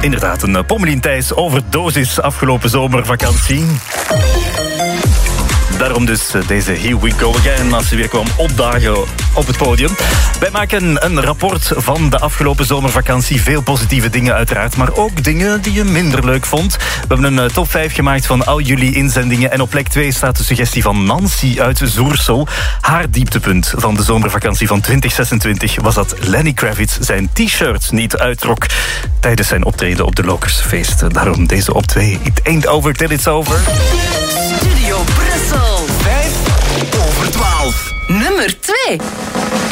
Inderdaad, een Pommelien Thijs overdosis afgelopen zomervakantie. Daarom dus deze Here We Go Again als ze weer kwam opdagen op het podium. Wij maken een rapport van de afgelopen zomervakantie. Veel positieve dingen uiteraard, maar ook dingen die je minder leuk vond. We hebben een top 5 gemaakt van al jullie inzendingen. En op plek 2 staat de suggestie van Nancy uit Zoersel. Haar dieptepunt van de zomervakantie van 2026 was dat Lenny Kravitz zijn t-shirt niet uittrok tijdens zijn optreden op de Lokersfeest. Daarom deze op 2. It ain't over till it's over. Studio Brussel. 5 over 12. Nummer 2.